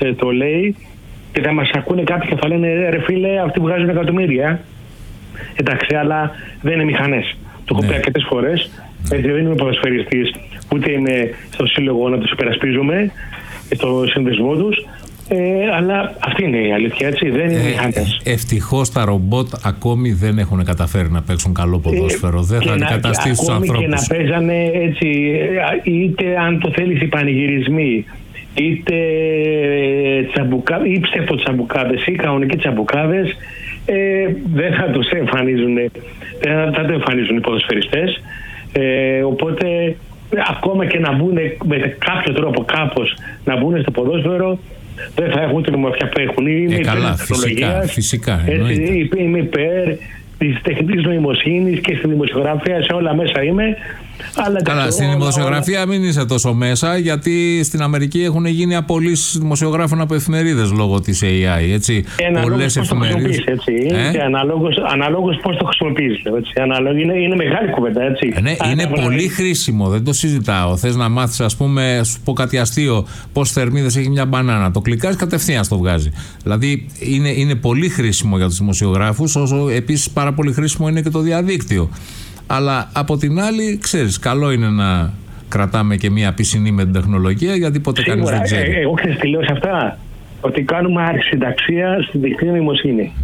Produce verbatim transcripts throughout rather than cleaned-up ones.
ε, το λέει και θα μας ακούνε κάποιοι και θα λένε ρε φίλε, αυτοί βγάζουν εκατομμύρια. Εντάξει, αλλά δεν είναι μηχανές. Το έχω πει αρκετές φορές. Έτσι, δεν είμαι ποδοσφαιριστής, ούτε είμαι στο σύλλογο να τους υπερασπίζομαι, στο συνδεσμό τους. Ε, αλλά αυτή είναι η αλήθεια, έτσι, δεν είναι μηχανές. Ε, ευτυχώς τα ρομπότ ακόμη δεν έχουν καταφέρει να παίξουν καλό ποδόσφαιρο. Ε, δεν θα αντικαταστήσουν τους ανθρώπους. Ακόμη και να παίζανε έτσι, είτε αν το θέλεις οι πανηγυρισμοί, είτε τσαμπουκά, ή ψευτοτσαμπουκάδες ή κανονικοί τσαμπουκάδες, ε, δεν θα τους εμφανίζουν, δεν θα το εμφανίζουν οι ποδοσφαιριστές. Ε, οπότε ακόμα και να μπουν με κάποιο τρόπο κάπως να μπουν στο ποδόσφαιρο, δεν θα έχουν την ομορφιά που έχουν. Ε, καλά, φυσικά, φυσικά. Έτσι, είμαι υπέρ της τεχνητής νοημοσύνης και στην δημοσιογραφία, σε όλα μέσα είμαι. Αλλά καλά, στην δημοσιογραφία μην είσαι τόσο μέσα, γιατί στην Αμερική έχουν γίνει απολύσεις δημοσιογράφων από εφημερίδες λόγω της έι άι. Έτσι. Πολλές εφημερίδες. Ε? Αναλόγως, αναλόγως πώς το χρησιμοποιείς. Είναι, είναι μεγάλη κουβέντα. Έτσι. Ε, ναι, είναι πολύ βράδυ. Χρήσιμο, δεν το συζητάω. Θες να μάθεις, ας πούμε, σου πω κάτι αστείο, πώς θερμίδες έχει μια μπανάνα. Το κλικάς, κατευθείαν το βγάζει. Δηλαδή είναι, είναι πολύ χρήσιμο για τους δημοσιογράφους, όσο επίσης πάρα πολύ χρήσιμο είναι και το διαδίκτυο. Αλλά από την άλλη, ξέρεις, καλό είναι να κρατάμε και μία πισινή με την τεχνολογία, γιατί ποτέ κανείς δεν ξέρει. Ε, εγώ ξέρεις τι λέω σε αυτά, ότι κάνουμε αρχισυνταξία στην τεχνητή νοημοσύνη.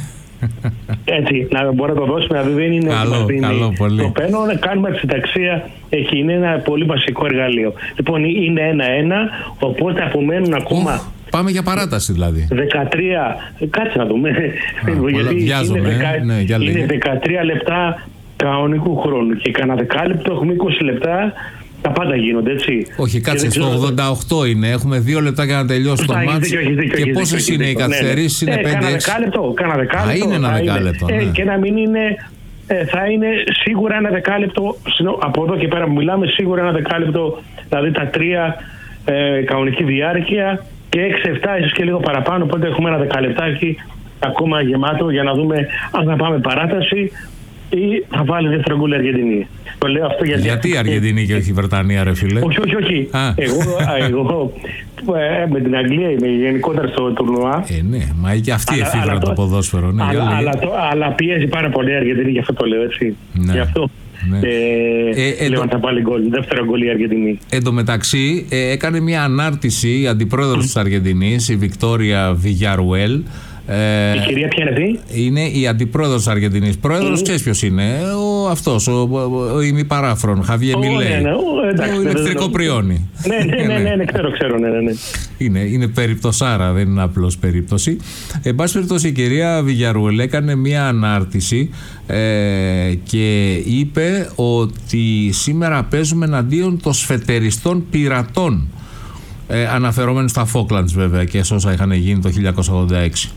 Έτσι, να μπορώ να το δώσουμε, δηλαδή δεν είναι καλό, ότι καλό, πολύ. Το παίρνω, να κάνουμε αρχισυνταξία, έχει, είναι ένα πολύ βασικό εργαλείο. Λοιπόν, είναι ένα-ένα, οπότε απομένουν ακόμα... Oh. Πάμε για παράταση δηλαδή. δεκατρία, κάτσε να δούμε. Α, γιατί είναι, δεκα, ναι, είναι δεκατρία λεπτά κανονικού χρόνου και κανένα δεκάλεπτο έχουμε είκοσι λεπτά. Τα πάντα γίνονται, έτσι. Όχι, κάτσε, στο ογδόντα οκτώ είναι. Έχουμε δύο λεπτά για να τελειώσει το μάτς. Και πόσες είναι οι καθυστερήσεις, είναι πέντε έξι. Κάνα δεκάλεπτο, κάνα δεκάλεπτο. Α, είναι ένα δεκάλεπτο. Ναι. Και να μην είναι. Θα είναι σίγουρα ένα δεκάλεπτο. Από εδώ και πέρα που μιλάμε, σίγουρα ένα δεκάλεπτο. Δηλαδή τα τρία ε, κανονική διάρκεια και έξι εφτά, ίσως και λίγο παραπάνω. Οπότε έχουμε ένα δεκαλεπτάκι ακόμα γεμάτο για να δούμε αν θα πάμε παράταση ή θα βάλει δεύτερο γκολ η Αργεντινή. Το λέω αυτό γιατί. Γιατί η Αργεντινή και όχι η Βρετανία, ρε φίλε? Όχι, όχι, όχι. Εγώ, εγώ με την Αγγλία είμαι γενικότερα στο τουρνουά. Ε, ναι, μα και αυτή εφήβρα το ποδόσφαιρο. Ναι, αλλά, αλλά, το, αλλά πιέζει πάρα πολύ η Αργεντινή, γι' αυτό το λέω, έτσι. Ναι. Γι' αυτό. Ναι. Ε, ε, λέω να θα βάλει γκολ, δεύτερο γκολ η Αργεντινή. Εν τω μεταξύ, ε, έκανε μια ανάρτηση η αντιπρόεδρος της Αργεντινής, η Βικτόρια Βιγιαρουέλ. Ε, η κυρία ποια είναι αυτή? Είναι η αντιπρόεδρος της Αργεντινής. Πρόεδρος, mm. ξέρεις ποιος είναι? Ο, αυτός, ο, ο, ο ημιπαράφρον, Χαβιέ oh, Μιλέη. Ναι, ναι, oh, εντάξει, το ηλεκτρικό ναι, πριόνι. Ναι, ναι, ναι, ναι, ναι, ξέρω, ξέρω, ναι, ναι. Είναι, είναι περιπτωσάρα, δεν είναι απλώς περίπτωση. Εν πάση περιπτώσει, η κυρία Βιγιαρουέλ έκανε μια ανάρτηση ε, και είπε ότι σήμερα παίζουμε εναντίον των σφετεριστών πειρατών. Ε, αναφερόμενοι στα Φόκλαντς βέβαια και σε όσα είχαν γίνει το χίλια εννιακόσια ογδόντα έξι.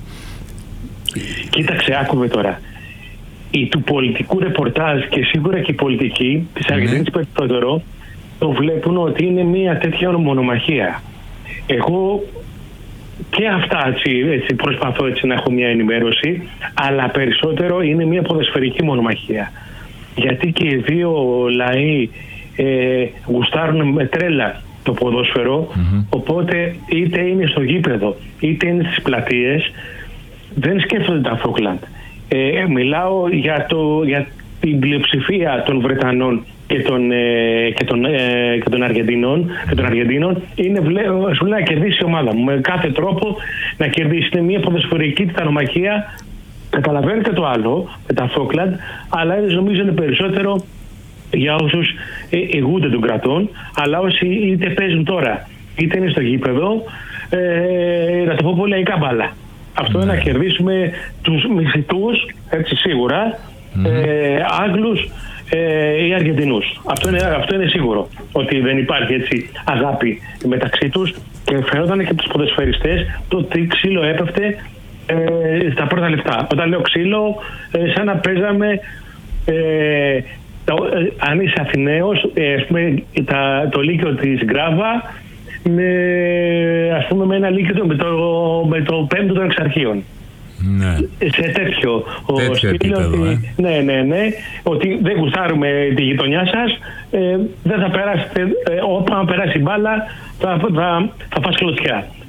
Κοίταξε, άκουμε τώρα. Η του πολιτικού ρεπορτάζ και σίγουρα και οι πολιτικοί της Αργεντινής mm. περισσότερο το βλέπουν ότι είναι μια τέτοια μονομαχία. Εγώ και αυτά έτσι, έτσι προσπαθώ έτσι να έχω μια ενημέρωση, αλλά περισσότερο είναι μια ποδοσφαιρική μονομαχία. Γιατί και οι δύο λαοί ε, γουστάρουν με τρέλα το ποδόσφαιρο, mm-hmm. οπότε είτε είναι στο γήπεδο είτε είναι στις πλατείες, δεν σκέφτονται τα Φόκλαντ. Ε, μιλάω για, το, για την πλειοψηφία των Βρετανών και των, ε, και των, ε, και των Αργεντινών, και των Αργεντινών είναι, σου λέει, να κερδίσει η ομάδα μου με κάθε τρόπο, να κερδίσει. Είναι μια ποδοσφαιρική τιτανομαχία. Καταλαβαίνετε το άλλο με τα Φόκλαντ, αλλά νομίζω είναι περισσότερο για όσους ηγούνται των κρατών, αλλά όσοι είτε παίζουν τώρα είτε είναι στο γήπεδο, ε, να το πω πολύ λαϊκά μπάλα. Αυτό mm. είναι να κερδίσουμε τους μισητούς, έτσι σίγουρα, mm. ε, Άγγλους ε, ή Αργεντινούς. Αυτό είναι, αυτό είναι σίγουρο, ότι δεν υπάρχει έτσι αγάπη μεταξύ τους, και φαινόταν και από τους ποδοσφαιριστές το τι ξύλο έπεφτε ε, στα πρώτα λεπτά. Όταν λέω ξύλο, ε, σαν να παίζαμε ε, το, ε, αν είσαι Αθηναίος, ε, ας πούμε, τα, το Λύκειο της Γκράβα με, ας πούμε, με ένα Λύκειο με το, με το πέμπτο των Εξαρχείων. Ναι. Σε τέτοιο, τέτοιο στήλο, επίπεδο, ότι, ε. ναι, ναι, ναι, ότι δεν γουστάρουμε τη γειτονιά σας, ε, δεν θα περάσετε, ε, όταν περάσει η μπάλα θα, θα, θα φας κλωτσιά.